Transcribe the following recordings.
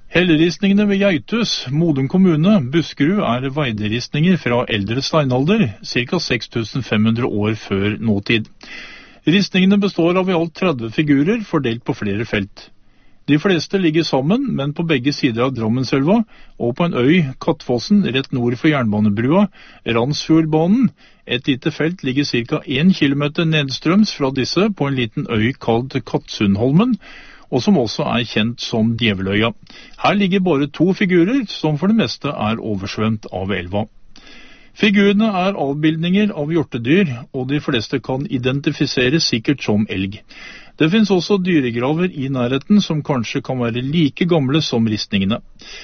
Helleristningene ved Geithus, Modum kommune, Buskerud, er veideristninger fra eldre steinalder, ca. 6500 år før nåtid. Ristningene består av i alt 30 figurer, fordelt på flere felt. De fleste ligger sammen, men på begge sider av Drammenselva, og på en øy, Kattfossen, rett nord for jernbanebrua, Randsfjordbanen. Et lite felt ligger ca. 1 kilometer nedstrøms fra disse på en liten øy kalt Kattsundholmen, og som også er kjent som Djeveløya. Her ligger bare 2 figurer, som for det meste er oversvømt av elva. Figurene er avbildninger av hjortedyr, og de fleste kan identifiseres sikkert som elg. Det finnes også dyregraver i nærheten som kanskje kan være like gamle som ristningene.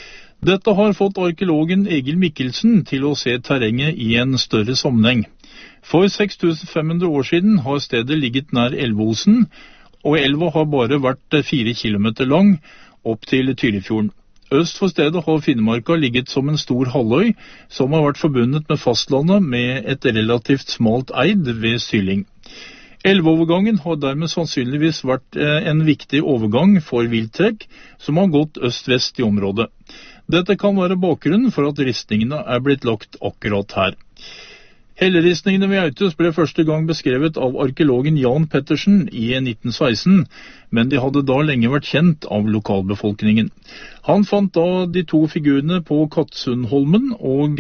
Dette har fått arkeologen Egil Mikkelsen til å se terrenget i en større sammenheng. For 6500 år siden har stedet ligget nær Elveosen, og elva har bare vært 4 kilometer lang opp til Tyrifjorden. Øst for stedet har Finnmarka ligget som en stor halvøy, som har vært forbundet med fastlandet med et relativt smalt eid ved Syling. Elveovergangen har dermed sannsynligvis vært en viktig overgang for vilttrekk, som har gått øst-vest i området. Dette kan være bakgrunnen for at ristningene er blitt lagt akkurat her. Helleristningene ved Geithus ble første gang beskrevet av arkeologen Jan Pettersen i 1916, men de hadde da lenge vært kjent av lokalbefolkningen. Han fant da de 2 figurene på Kattsundholmen og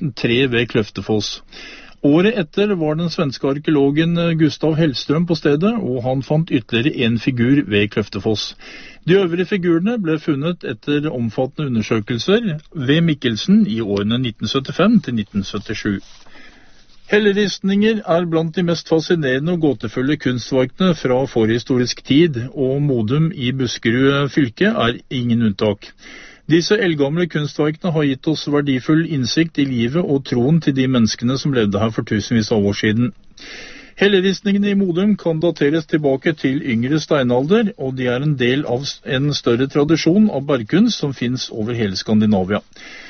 3 ved Kløftefoss. Året etter var den svenske arkeologen Gustav Hellstrøm på stedet, og han fant ytterligere 1 figur ved Kløftefoss. De øvrige figurene ble funnet etter omfattende undersøkelser ved Mikkelsen i årene 1975 til 1977. Helleristninger er blant de mest fascinerende og gåtefulle kunstverkene fra forhistorisk tid, og Modum i Buskerud fylke er ingen unntak. Disse eldgamle kunstverkene har gitt oss verdifull innsikt i livet og troen til de menneskene som levde her for tusenvis av år siden. Helleristningene i Modum kan dateres tilbake til yngre steinalder, og de er en del av en større tradisjon av bergkunst som finnes over hele Skandinavia.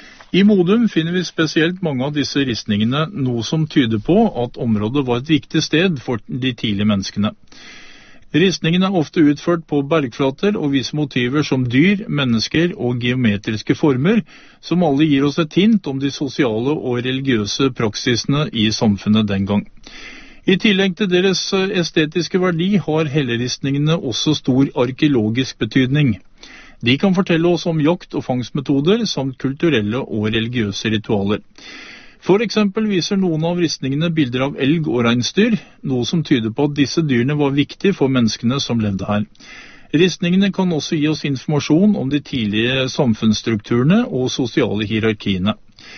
I Modum finner vi spesielt mange av disse ristningene, noe som tyder på at området var et viktig sted for de tidlige menneskene. Ristningene er ofte utført på bergflater og viser motiver som dyr, mennesker og geometriske former, som alle gir oss et hint om de sosiale og religiøse praksisene i samfunnet den gang. I tillegg til deres estetiske verdi har helleristningene også stor arkeologisk betydning. De kan fortelle oss om jakt- og fangstmetoder samt kulturelle og religiøse ritualer. For eksempel viser noen av ristningene bilder av elg og reinsdyr, noe som tyder på at disse dyrene var viktige for menneskene som levde her. Ristningene kan også gi oss informasjon om de tidlige samfunnsstrukturene og sosiale hierarkiene.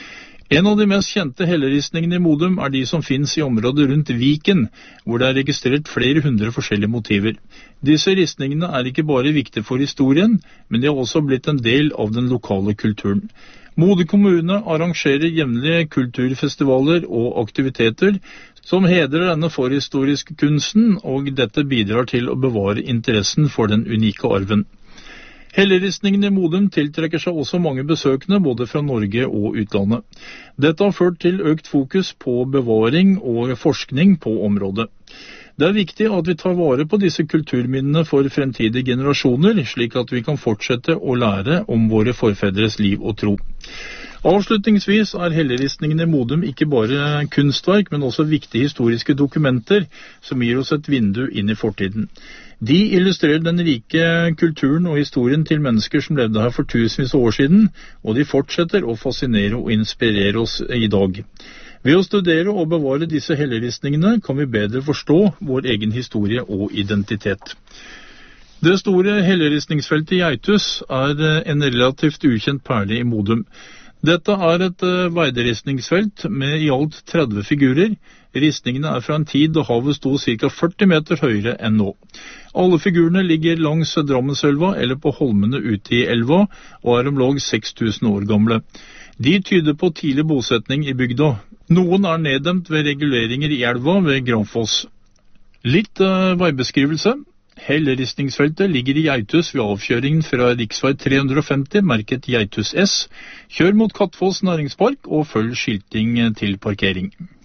En av de mest kjente helleristningene i Modum er de som finnes i området rundt Viken, hvor det er registrert flere hundre forskjellige motiver. Disse ristningene er ikke bare viktige for historien, men de har også blitt en del av den lokale kulturen. Modum kommune arrangerer jevnlige kulturfestivaler og aktiviteter som hedrer denne forhistoriske kunsten, og dette bidrar til å bevare interessen for den unike arven. Helleristningene i Modum tiltrekker seg også mange besøkende, både fra Norge og utlandet. Dette har ført til økt fokus på bevaring og forskning på området. Det er viktig at vi tar vare på disse kulturminnene for fremtidige generasjoner, slik at vi kan fortsette å lære om våre forfedres liv og tro. Avslutningsvis er helleristningene i Modum ikke bare kunstverk, men også viktige historiske dokumenter som gir oss et vindu inn i fortiden. De illustrerer den rike kulturen og historien til mennesker som levde her for tusenvis av år siden, og de fortsetter å fascinere og inspirere oss i dag. Ved å studere og bevare disse helleristningene kan vi bedre forstå vår egen historie og identitet. Det store helleristningsfeltet i Geithus er en relativt ukjent perle i Modum. Dette er et veideristningsfelt med i alt 30 figurer. Ristningene er fra en tid da havet sto ca. 40 meter høyere enn nå. Alle figurene ligger langs Drammenselva eller på holmene ute i elva, og er om lag 6000 år gamle. De tyder på tidlig bosetning i bygda. Noen er neddemt ved reguleringer i elva ved Granfoss. Litt veibeskrivelse. Helleristningsfeltet ligger i Geithus ved avkjøringen fra riksvei 350, merket Geithus S. Kjør mot Kattfoss næringspark og følg skilting til parkering.